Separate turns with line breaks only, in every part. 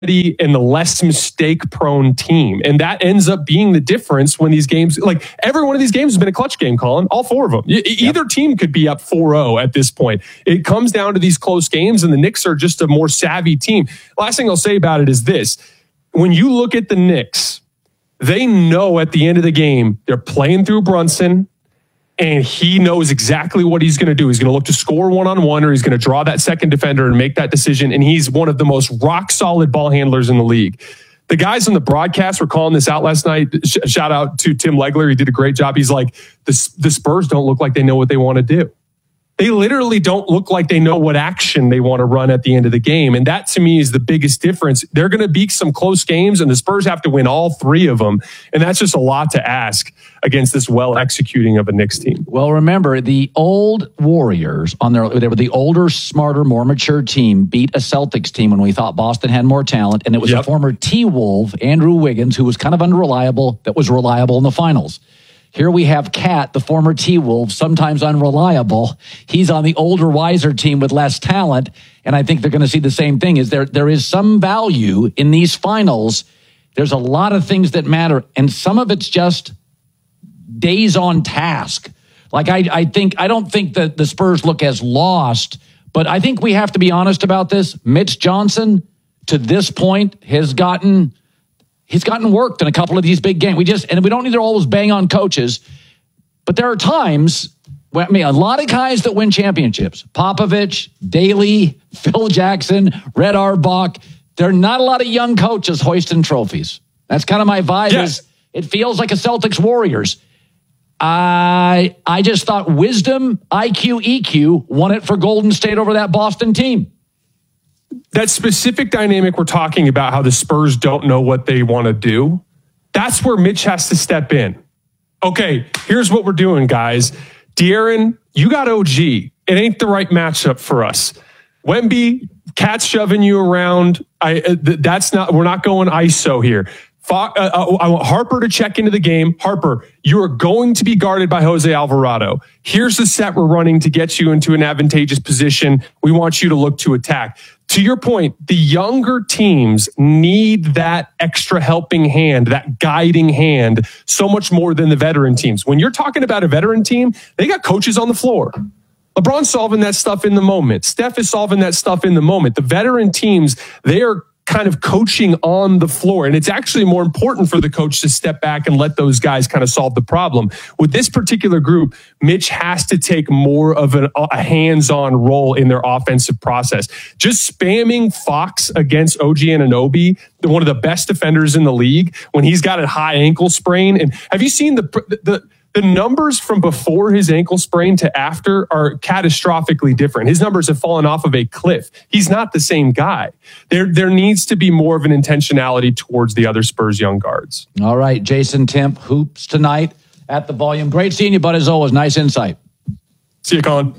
and the less mistake-prone team. And that ends up being the difference when these games, like every one of these games has been a clutch game, Colin, all four of them. Either team could be up 4-0 at this point. It comes down to these close games, and the Knicks are just a more savvy team. Last thing I'll say about it is this. When you look at the Knicks, they know at the end of the game, they're playing through Brunson, and he knows exactly what he's going to do. He's going to look to score one-on-one, or he's going to draw that second defender and make that decision. And he's one of the most rock-solid ball handlers in the league. The guys on the broadcast were calling this out last night. Shout out to Tim Legler. He did a great job. He's like, the Spurs don't look like they know what they want to do. They literally don't look like they know what action they want to run at the end of the game. And that, to me, is the biggest difference. They're going to beat some close games, and the Spurs have to win all three of them. And that's just a lot to ask against this well-executing of a Knicks team.
Well, remember, the old Warriors, they were the older, smarter, more mature team, beat a Celtics team when we thought Boston had more talent. And it was a former T-Wolf, Andrew Wiggins, who was kind of unreliable, that was reliable in the finals. Here we have Cat, the former T-Wolf, sometimes unreliable. He's on the older, wiser team with less talent, and I think they're going to see the same thing. There is some value in these finals. There's a lot of things that matter, and some of it's just days on task. Like I don't think that the Spurs look as lost, but I think we have to be honest about this. Mitch Johnson, to this point, has gotten worked in a couple of these big games. We don't need to always bang on coaches, but there are times, a lot of guys that win championships, Popovich, Daly, Phil Jackson, Red Auerbach, there are not a lot of young coaches hoisting trophies. That's kind of my vibe. Yes. It feels like a Celtics Warriors. I just thought wisdom, IQ, EQ won it for Golden State over that Boston team.
That specific dynamic we're talking about, how the Spurs don't know what they want to do, that's where Mitch has to step in. Okay, here's what we're doing, guys. De'Aaron, you got OG. It ain't the right matchup for us. Wemby, Cat's shoving you around. We're not going ISO here. I want Harper to check into the game. Harper, you are going to be guarded by Jose Alvarado. Here's the set we're running to get you into an advantageous position. We want you to look to attack. To your point, the younger teams need that extra helping hand, that guiding hand, so much more than the veteran teams. When you're talking about a veteran team, they got coaches on the floor. LeBron's solving that stuff in the moment. Steph is solving that stuff in the moment. The veteran teams, they are kind of coaching on the floor. And it's actually more important for the coach to step back and let those guys kind of solve the problem. With this particular group, Mitch has to take more of a hands-on role in their offensive process. Just spamming Fox against OG Anunoby, one of the best defenders in the league, when he's got a high ankle sprain. And have you seen the numbers from before his ankle sprain to after are catastrophically different. His numbers have fallen off of a cliff. He's not the same guy. There needs to be more of an intentionality towards the other Spurs young guards.
All right, Jason Timp, hoops tonight at the Volume. Great seeing you, bud, as always. Nice insight.
See you, Colin.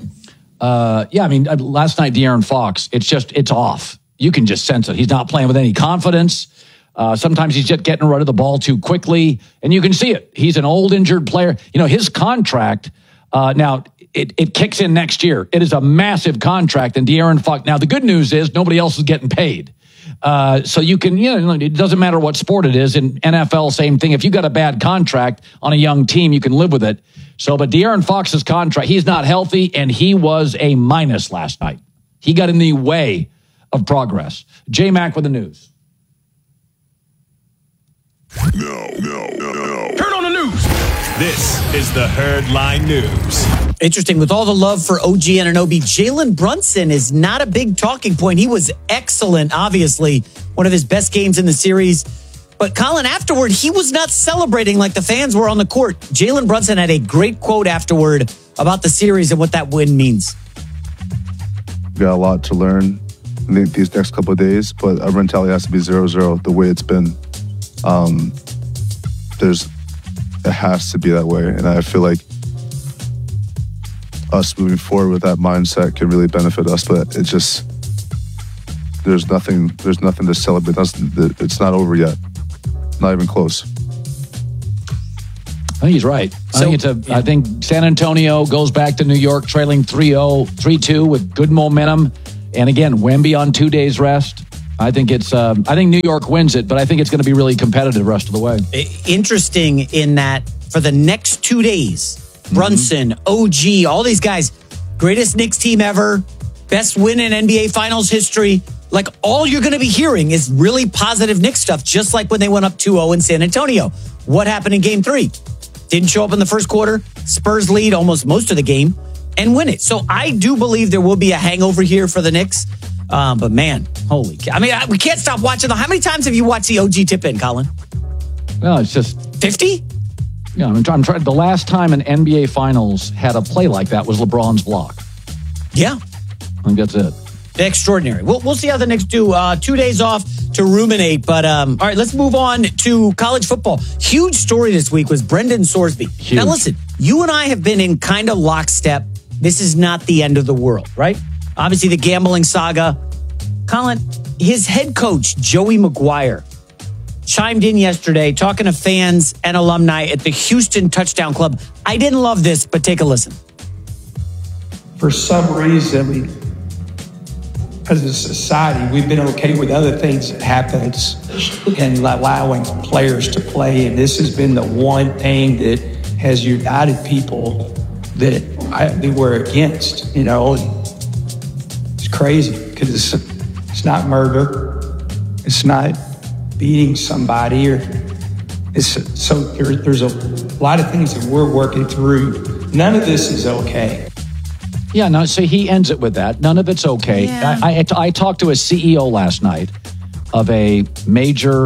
Last night, De'Aaron Fox, it's off. You can just sense it. He's not playing with any confidence. Sometimes he's just getting rid of the ball too quickly, and you can see it. He's an old injured player. You know, his contract, now it kicks in next year. It is a massive contract, and De'Aaron Fox. Now, the good news is nobody else is getting paid. So you can, it doesn't matter what sport it is. In NFL, same thing. If you got a bad contract on a young team, you can live with it. But De'Aaron Fox's contract, he's not healthy, and he was a minus last night. He got in the way of progress. J-Mac with the news.
No. Turn on the news. This is the Herdline News.
Interesting. With all the love for OG Anunoby, Jalen Brunson is not a big talking point. He was excellent, obviously. One of his best games in the series. But Colin, afterward, he was not celebrating like the fans were on the court. Jalen Brunson had a great quote afterward about the series and what that win means.
We got a lot to learn in these next couple of days, but our mentality has to be 0-0 the way it's been. It has to be that way, and I feel like us moving forward with that mindset can really benefit us. But it just there's nothing to celebrate. It's not over yet, not even close.
I think he's right. I think San Antonio goes back to New York trailing 3-2 with good momentum, and again, Wemby on 2 days rest. I think New York wins it, but I think it's going to be really competitive the rest of the way.
Interesting in that for the next 2 days, Brunson, OG, all these guys, greatest Knicks team ever, best win in NBA Finals history. Like, all you're going to be hearing is really positive Knicks stuff, just like when they went up 2-0 in San Antonio. What happened in Game 3? Didn't show up in the first quarter. Spurs lead almost most of the game and win it. So I do believe there will be a hangover here for the Knicks. But man, holy cow. I mean, we can't stop watching them. How many times have you watched the OG tip in, Colin?
Well, it's just
50?
Yeah, I'm trying. The last time an NBA Finals had a play like that was LeBron's block.
Yeah.
I think that's it.
Extraordinary. We'll see how the Knicks do. 2 days off to ruminate. But all right, let's move on to college football. Huge story this week was Brendan Sorsby.
Huge.
Now listen, you and I have been in kind of lockstep. This is not the end of the world, right? Obviously, the gambling saga. Colin, his head coach, Joey McGuire, chimed in yesterday talking to fans and alumni at the Houston Touchdown Club. I didn't love this, but take a listen.
For some reason, as a society, we've been okay with other things that happens and allowing players to play. And this has been the one thing that has united people that they were against. You know, it's crazy because it's not murder, it's not beating somebody, or there's a lot of things that we're working through. None of this is okay.
Yeah, no, so he ends it with that. None of it's okay.
Yeah.
I talked to a CEO last night of a major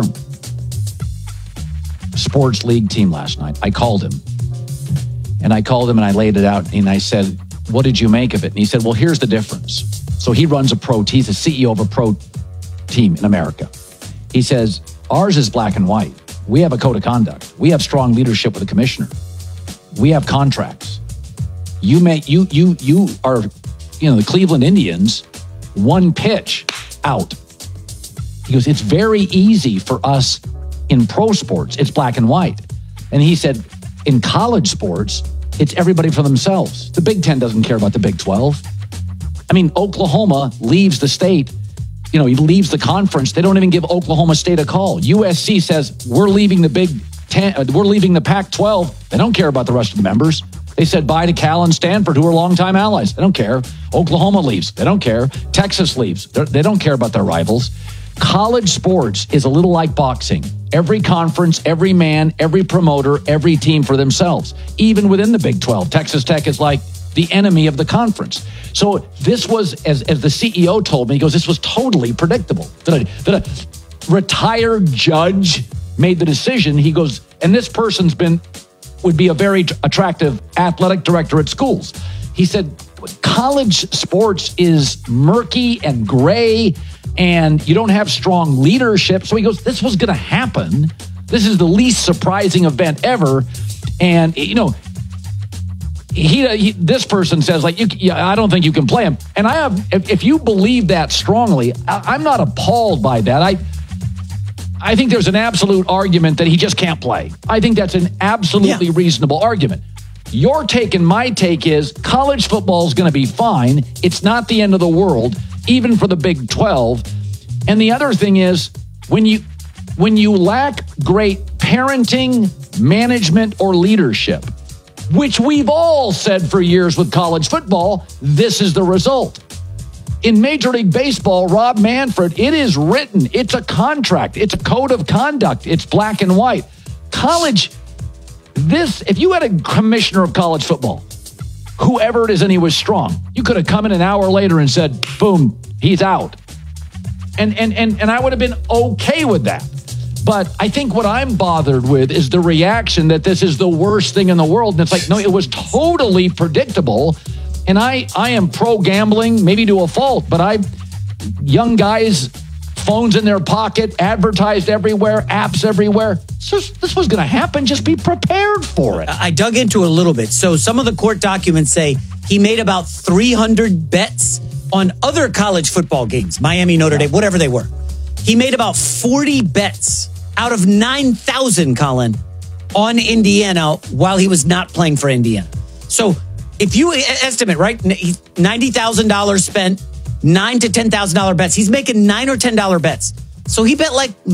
sports league team last night. I called him. And I laid it out and I said, what did you make of it? And he said, well, here's the difference. So he's the CEO of a pro team in America. He says, ours is black and white. We have a code of conduct. We have strong leadership with the commissioner. We have contracts. You are, the Cleveland Indians, one pitch out. He goes, it's very easy for us in pro sports. It's black and white. And he said, in college sports, it's everybody for themselves. The Big Ten doesn't care about the Big 12. I mean, Oklahoma leaves the state. He leaves the conference. They don't even give Oklahoma State a call. USC says, we're leaving the Big Ten. We're leaving the Pac-12. They don't care about the rest of the members. They said bye to Cal and Stanford, who are longtime allies. They don't care. Oklahoma leaves. They don't care. Texas leaves. They don't care about their rivals. College sports is a little like boxing. Every conference, every man, every promoter, every team for themselves. Even within the Big 12, Texas Tech is like the enemy of the conference. So this was, as the CEO told me, he goes, this was totally predictable. That a retired judge made the decision. He goes, and this person's would be a very attractive athletic director at schools. He said, college sports is murky and gray, and you don't have strong leadership. So he goes, this was going to happen. This is the least surprising event ever. And, this person says, I don't think you can play him. And if you believe that strongly, I'm not appalled by that. I think there's an absolute argument that he just can't play. I think that's an absolutely reasonable argument. Your take and my take is college football is going to be fine. It's not the end of the world, even for the Big 12. And the other thing is, when you lack great parenting, management, or leadership, which we've all said for years with college football, this is the result. In Major League Baseball, Rob Manfred, it is written. It's a contract. It's a code of conduct. It's black and white. College, if you had a commissioner of college football, whoever it is, and he was strong, you could have come in an hour later and said, boom, he's out. And I would have been okay with that. But I think what I'm bothered with is the reaction that this is the worst thing in the world. And it's like, no, it was totally predictable. And I am pro gambling, maybe to a fault, but young guys, phones in their pocket, advertised everywhere, apps everywhere. So this was going to happen. Just be prepared for it.
I dug into it a little bit. So some of the court documents say he made about 300 bets on other college football games, Miami, Notre Dame, whatever they were. He made about 40 bets out of 9,000, Colin, on Indiana while he was not playing for Indiana. So if you estimate, right, $90,000 spent $9,000 to $10,000 bets. He's making $9 or $10 bets. So he bet like